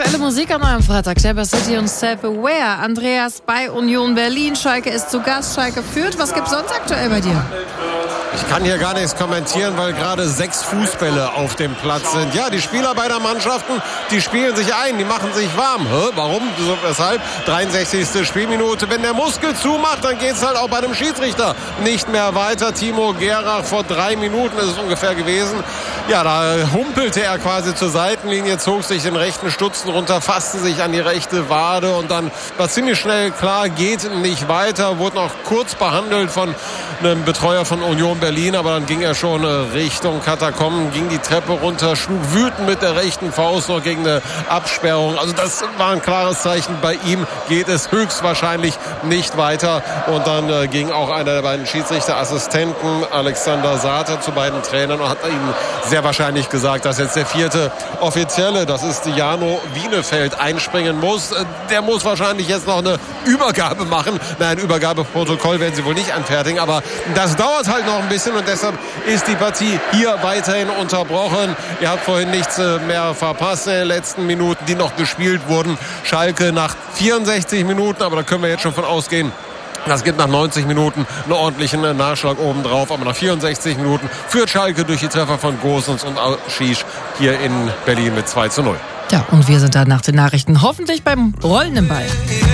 Aktuelle Musik an eurem Freitag. Shaper City und Self-Aware. Andreas bei Union Berlin. Schalke ist zu Gast. Schalke führt. Was gibt's sonst aktuell bei dir? Ich kann hier gar nichts kommentieren, weil gerade 6 Fußbälle auf dem Platz sind. Ja, die Spieler beider Mannschaften, die spielen sich ein, die machen sich warm. Warum? So, weshalb? 63. Spielminute. Wenn der Muskel zumacht, dann geht es halt auch bei dem Schiedsrichter nicht mehr weiter. Timo Gerach, vor 3 Minuten ist es ungefähr gewesen. Ja, da humpelte er quasi zur Seitenlinie, zog sich den rechten Stutzen runter, fasste sich an die rechte Wade und dann war ziemlich schnell klar, geht nicht weiter. Wurde noch kurz behandelt von einem Betreuer von Union Berlin, aber dann ging er schon Richtung Katakomben, ging die Treppe runter, schlug wütend mit der rechten Faust noch gegen eine Absperrung. Also das war ein klares Zeichen, bei ihm geht es höchstwahrscheinlich nicht weiter. Und dann ging auch einer der beiden Schiedsrichterassistenten, Alexander Sater, zu beiden Trainern und hat ihnen sehr wahrscheinlich gesagt, dass jetzt der 4. Offizielle, das ist Jano Wienefeld, einspringen muss. Der muss wahrscheinlich jetzt noch eine Übergabe machen. Nein, Übergabeprotokoll werden sie wohl nicht anfertigen, aber das dauert halt noch ein bisschen und deshalb ist die Partie hier weiterhin unterbrochen. Ihr habt vorhin nichts mehr verpasst in den letzten Minuten, die noch gespielt wurden. Schalke nach 64 Minuten, aber da können wir jetzt schon von ausgehen, das gibt nach 90 Minuten einen ordentlichen Nachschlag obendrauf. Aber nach 64 Minuten führt Schalke durch die Treffer von Gosens und Aschisch hier in Berlin mit 2:0. Ja, und wir sind dann nach den Nachrichten hoffentlich beim rollenden Ball.